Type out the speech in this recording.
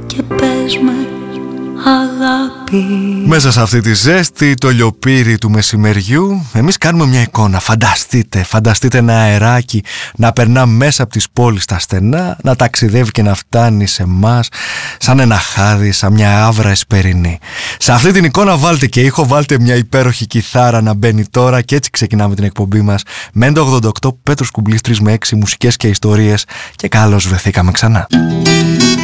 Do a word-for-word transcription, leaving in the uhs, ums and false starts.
και πες με αγάπη. Μέσα σε αυτή τη ζέστη, το λιοπύρι του μεσημεριού, εμείς κάνουμε μια εικόνα. Φανταστείτε, φανταστείτε ένα αεράκι να περνά μέσα από τις πόλεις τα στενά, να ταξιδεύει και να φτάνει σε εμάς σαν ένα χάδι, σαν μια άβρα εσπερινή. Σε αυτή την εικόνα βάλτε και ήχο, βάλτε μια υπέροχη κιθάρα να μπαίνει τώρα και έτσι ξεκινάμε την εκπομπή μας. Μέντα ογδόντα οκτώ, Πέτρος Κουμπλής, τρεις με έξι, μουσικές και ιστορίες και καλώς βρεθήκαμε ξανά.